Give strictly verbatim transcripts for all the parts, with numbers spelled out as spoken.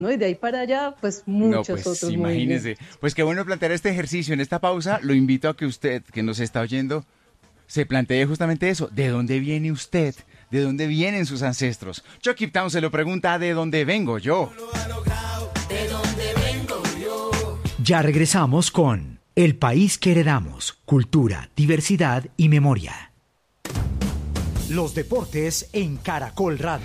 ¿no? Y de ahí para allá, pues No, muchos pues otros imagínese. movimientos. Pues qué bueno plantear este ejercicio en esta pausa. Lo invito a que usted, que nos está oyendo, se plantee justamente eso. ¿De dónde viene usted? ¿De dónde vienen sus ancestros? Chucky Town se lo pregunta, ¿de dónde vengo yo? Ya regresamos con El País que Heredamos, Cultura, Diversidad y Memoria. Los deportes en Caracol Radio.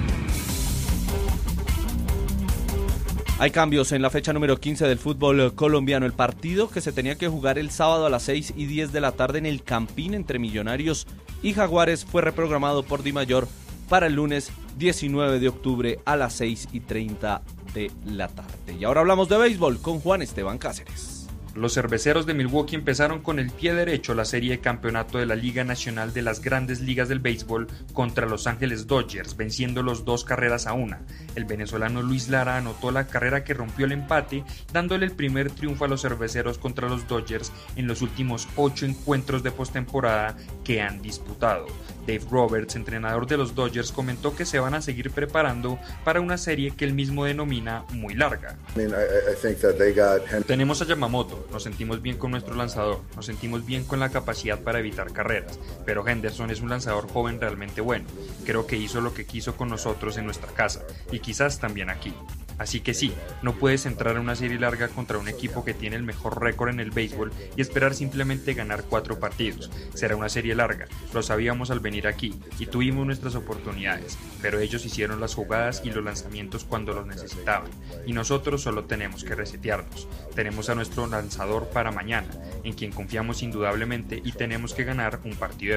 Hay cambios en la fecha número quince del fútbol colombiano. El partido que se tenía que jugar el sábado a las seis y diez de la tarde en el Campín entre Millonarios y Jaguares fue reprogramado por Dimayor para el lunes diecinueve de octubre a las seis y treinta de la tarde. Y ahora hablamos de béisbol con Juan Esteban Cáceres. Los cerveceros de Milwaukee empezaron con el pie derecho la serie de campeonato de la Liga Nacional de las Grandes Ligas del Béisbol contra Los Ángeles Dodgers, venciéndolos dos carreras a una. El venezolano Luis Lara anotó la carrera que rompió el empate, dándole el primer triunfo a los cerveceros contra los Dodgers en los últimos ocho encuentros de postemporada que han disputado. Dave Roberts, entrenador de los Dodgers, comentó que se van a seguir preparando para una serie que él mismo denomina muy larga. I mean, I, I think that they got... Tenemos a Yamamoto, nos sentimos bien con nuestro lanzador, nos sentimos bien con la capacidad para evitar carreras, pero Henderson es un lanzador joven realmente bueno. Creo que hizo lo que quiso con nosotros en nuestra casa, y quizás también aquí. Así que sí, no puedes entrar a una serie larga contra un equipo que tiene el mejor récord en el béisbol y esperar simplemente ganar cuatro partidos. Será una serie larga, lo sabíamos al venir aquí y tuvimos nuestras oportunidades, pero ellos hicieron las jugadas y los lanzamientos cuando los necesitaban, y nosotros solo tenemos que resetearnos. Tenemos a nuestro lanzador para mañana, en quien confiamos indudablemente, y tenemos que ganar un partido de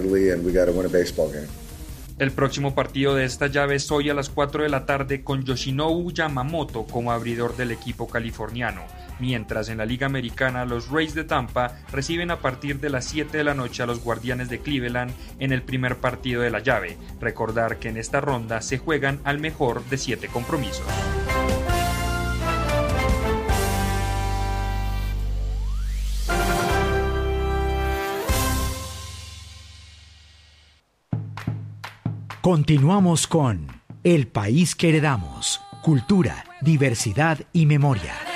béisbol. El próximo partido de esta llave es hoy a las cuatro de la tarde con Yoshinobu Yamamoto como abridor del equipo californiano, mientras en la Liga Americana los Rays de Tampa reciben a partir de las siete de la noche a los Guardianes de Cleveland en el primer partido de la llave. Recordar que en esta ronda se juegan al mejor de siete compromisos. Continuamos con El País que Heredamos, Cultura, Diversidad y Memoria.